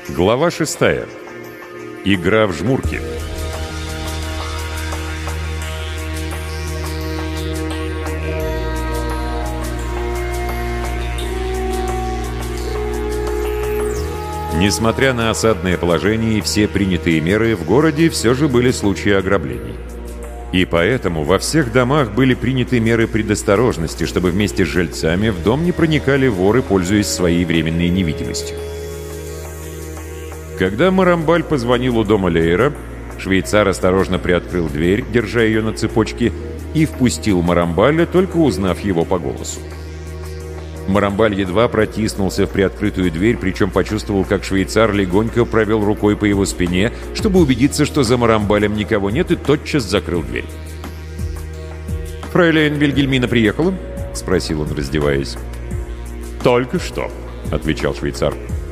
Глава 6. Игра в жмурки. Несмотря на осадное положение и все принятые меры, в городе все же были случаи ограблений. И поэтому во всех домах были приняты меры предосторожности, чтобы вместе с жильцами в дом не проникали воры, пользуясь своей временной невидимостью. Когда Марамбаль позвонил у дома Лейера, швейцар осторожно приоткрыл дверь, держа ее на цепочке, и впустил Марамбаля, только узнав его по голосу. Марамбаль едва протиснулся в приоткрытую дверь, причем почувствовал, как швейцар легонько провел рукой по его спине, чтобы убедиться, что за Марамбалем никого нет, и тотчас закрыл дверь. «Фрейлейн Вильгельмина приехала?» — спросил он, раздеваясь. «Только что», — отвечал швейцар.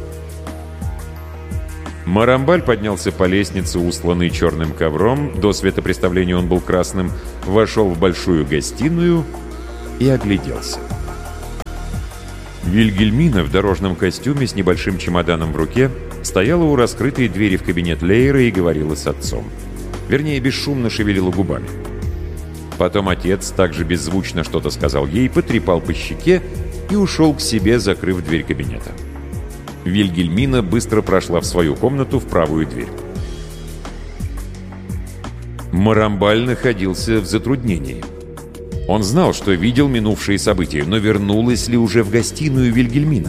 Марамбаль поднялся по лестнице, устланной черным ковром, до светопреставления он был красным, вошел в большую гостиную и огляделся. Вильгельмина в дорожном костюме с небольшим чемоданом в руке стояла у раскрытой двери в кабинет Лейера и говорила с отцом. Вернее, бесшумно шевелила губами. Потом отец также беззвучно что-то сказал ей, потрепал по щеке и ушел к себе, закрыв дверь кабинета. Вильгельмина быстро прошла в свою комнату в правую дверь. Марамбаль находился в затруднении. Он знал, что видел минувшие события, но вернулась ли уже в гостиную Вильгельмина?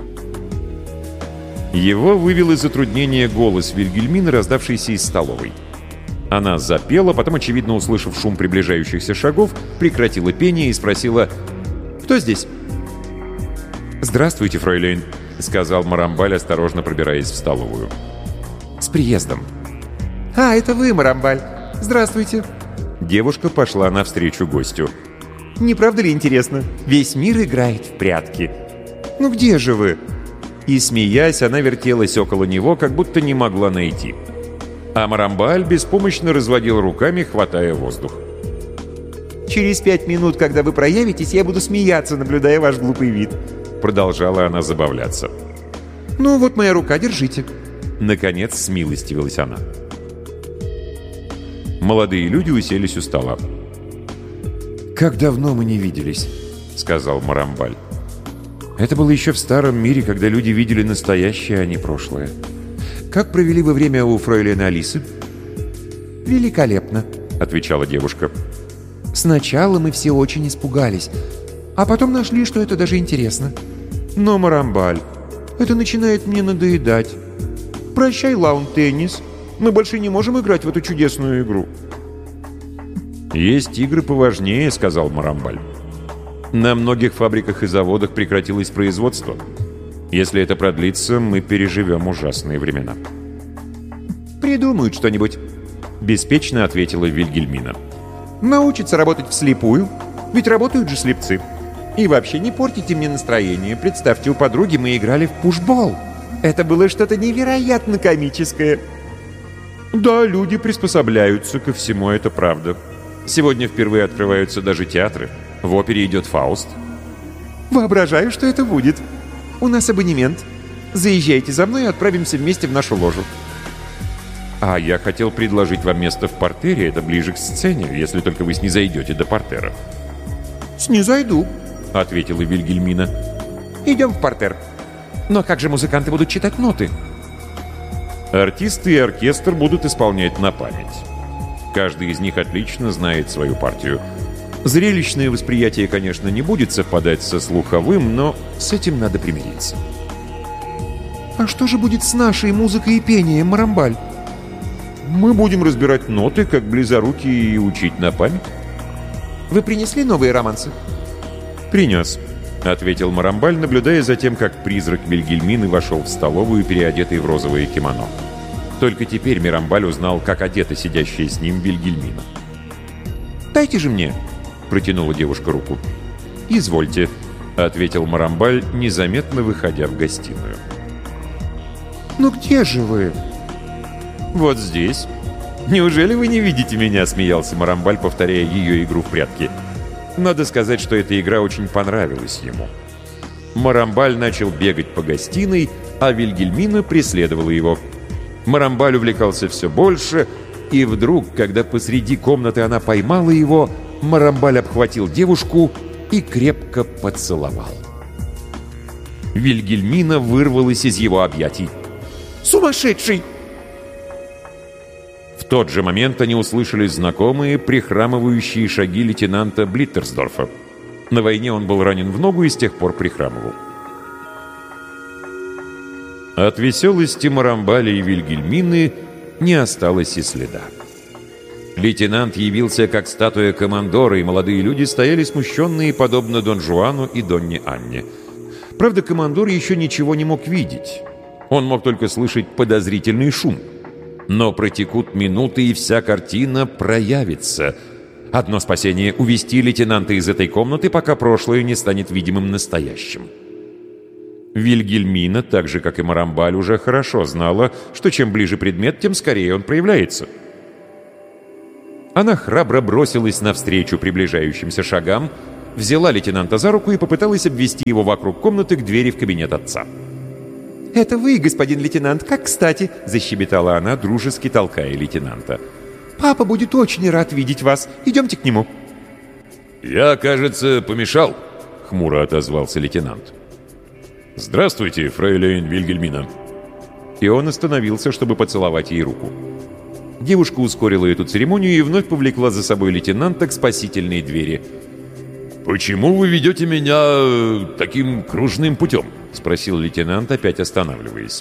Его вывел из затруднения голос Вильгельмины, раздавшийся из столовой. Она запела, потом, очевидно услышав шум приближающихся шагов, прекратила пение и спросила: «Кто здесь?» «Здравствуйте, фройлейн», — сказал Марамбаль, осторожно пробираясь в столовую. «С приездом». «А, это вы, Марамбаль. Здравствуйте». Девушка пошла навстречу гостю. «Не правда ли интересно? Весь мир играет в прятки. Ну где же вы?» И, смеясь, она вертелась около него, как будто не могла найти. А Марамбаль беспомощно разводил руками, хватая воздух. «Через 5 минут, когда вы проявитесь, я буду смеяться, наблюдая ваш глупый вид». Продолжала она забавляться. «Ну вот моя рука, держите». Наконец смилостивилась она. Молодые люди уселись у стола. «Как давно мы не виделись», — сказал Марамбаль. «Это было еще в старом мире, когда люди видели настоящее, а не прошлое. Как провели вы время у фройлейн Алисы?» «Великолепно», — отвечала девушка. «Сначала мы все очень испугались, а потом нашли, что это даже интересно. Но, Марамбаль, это начинает мне надоедать. Прощай, лаун-теннис. Мы больше не можем играть в эту чудесную игру». «Есть игры поважнее», — сказал Марамбаль. «На многих фабриках и заводах прекратилось производство. Если это продлится, мы переживем ужасные времена». «Придумают что-нибудь», — беспечно ответила Вильгельмина. «Научатся работать вслепую, ведь работают же слепцы. И вообще не портите мне настроение. Представьте, у подруги мы играли в пушбол. Это было что-то невероятно комическое». «Да, люди приспособляются ко всему, это правда. Сегодня впервые открываются даже театры. В опере идет «Фауст». «Воображаю, что это будет. У нас абонемент. Заезжайте за мной и отправимся вместе в нашу ложу». «А я хотел предложить вам место в партере. Это ближе к сцене, если только вы снизойдете до партера». «Снизойду», — ответила Вильгельмина. «Идем в партер». «Но как же музыканты будут читать ноты?» «Артисты и оркестр будут исполнять на память. Каждый из них отлично знает свою партию. Зрелищное восприятие, конечно, не будет совпадать со слуховым, но с этим надо примириться». «А что же будет с нашей музыкой и пением, Марамбаль?» «Мы будем разбирать ноты, как близоруки, и учить на память». «Вы принесли новые романсы?» «Принес», — ответил Марамбаль, наблюдая за тем, как призрак Вильгельмины вошел в столовую, переодетый в розовое кимоно. Только теперь Марамбаль узнал, как одета сидящая с ним Вильгельмина. «Дайте же мне», — протянула девушка руку. «Извольте», — ответил Марамбаль, незаметно выходя в гостиную. «Ну где же вы?» «Вот здесь». «Неужели вы не видите меня?» — смеялся Марамбаль, повторяя ее игру в прятки. Надо сказать, что эта игра очень понравилась ему. Марамбаль начал бегать по гостиной, а Вильгельмина преследовала его. Марамбаль увлекался все больше, и вдруг, когда посреди комнаты она поймала его, Марамбаль обхватил девушку и крепко поцеловал. Вильгельмина вырвалась из его объятий. «Сумасшедший!» В тот же момент они услышали знакомые, прихрамывающие шаги лейтенанта Блиттерсдорфа. На войне он был ранен в ногу и с тех пор прихрамывал. От веселости Марамбаля и Вильгельмины не осталось и следа. Лейтенант явился как статуя командора, и молодые люди стояли смущенные, подобно Дон Жуану и Донне Анне. Правда, командор еще ничего не мог видеть. Он мог только слышать подозрительный шум. Но протекут минуты, и вся картина проявится. Одно спасение — увести лейтенанта из этой комнаты, пока прошлое не станет видимым настоящим. Вильгельмина, так же, как и Марамбаль, уже хорошо знала, что чем ближе предмет, тем скорее он проявляется. Она храбро бросилась навстречу приближающимся шагам, взяла лейтенанта за руку и попыталась обвести его вокруг комнаты к двери в кабинет отца. «Это вы, господин лейтенант, как кстати!» — защебетала она, дружески толкая лейтенанта. «Папа будет очень рад видеть вас. Идемте к нему». «Я, кажется, помешал», — хмуро отозвался лейтенант. «Здравствуйте, фрейлейн Вильгельмина». И он остановился, чтобы поцеловать ей руку. Девушка ускорила эту церемонию и вновь повлекла за собой лейтенанта к спасительной двери. «Почему вы ведете меня таким кружным путем?» — спросил лейтенант, опять останавливаясь.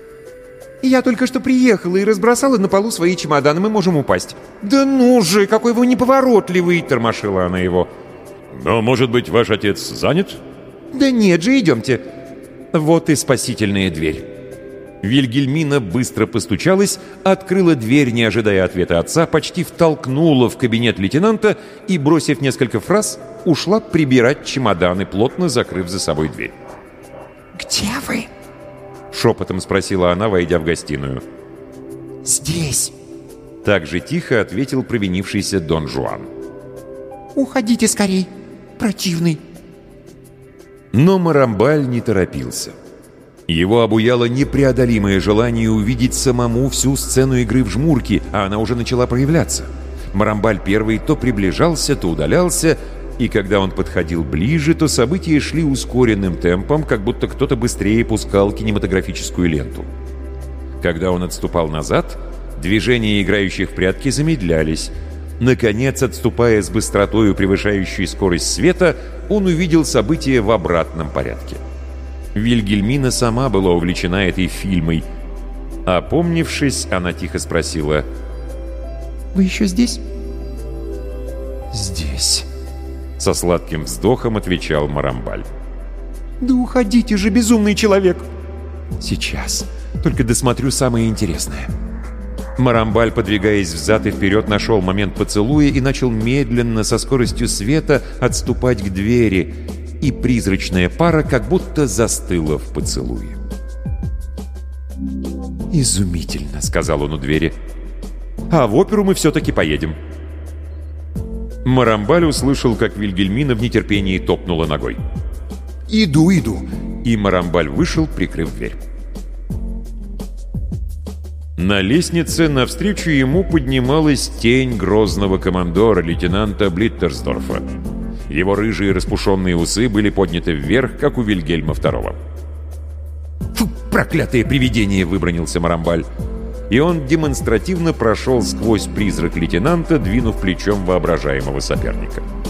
«Я только что приехала и разбросала на полу свои чемоданы, мы можем упасть». «Да ну же, какой вы неповоротливый!» — тормошила она его. «Но, может быть, ваш отец занят?» «Да нет же, идемте». Вот и спасительная дверь. Вильгельмина быстро постучалась, открыла дверь, не ожидая ответа отца, почти втолкнула в кабинет лейтенанта и, бросив несколько фраз, ушла прибирать чемоданы, плотно закрыв за собой дверь. «Где вы?» — шепотом спросила она, войдя в гостиную. «Здесь». Так же тихо ответил провинившийся Дон Жуан. «Уходите скорей, противный». Но Марамбаль не торопился. Его обуяло непреодолимое желание увидеть самому всю сцену игры в жмурки, а она уже начала проявляться. Марамбаль первый то приближался, то удалялся, и когда он подходил ближе, то события шли ускоренным темпом, как будто кто-то быстрее пускал кинематографическую ленту. Когда он отступал назад, движения играющих в прятки замедлялись. Наконец, отступая с быстротою, превышающей скорость света, он увидел события в обратном порядке. Вильгельмина сама была увлечена этой фильмой. Опомнившись, она тихо спросила: «Вы еще здесь?» «Здесь», — со сладким вздохом отвечал Марамбаль. «Да уходите же, безумный человек!» «Сейчас. Только досмотрю самое интересное». Марамбаль, подвигаясь взад и вперед, нашел момент поцелуя и начал медленно, со скоростью света, отступать к двери, и призрачная пара как будто застыла в поцелуе. «Изумительно», — сказал он у двери. «А в оперу мы все-таки поедем». Марамбаль услышал, как Вильгельмина в нетерпении топнула ногой. «Иду». И Марамбаль вышел, прикрыв дверь. На лестнице навстречу ему поднималась тень грозного командора, лейтенанта Блиттерсдорфа. Его рыжие распушенные усы были подняты вверх, как у Вильгельма II. «Фу, проклятое привидение!» — выбранился Марамбаль. И он демонстративно прошел сквозь призрак лейтенанта, двинув плечом воображаемого соперника.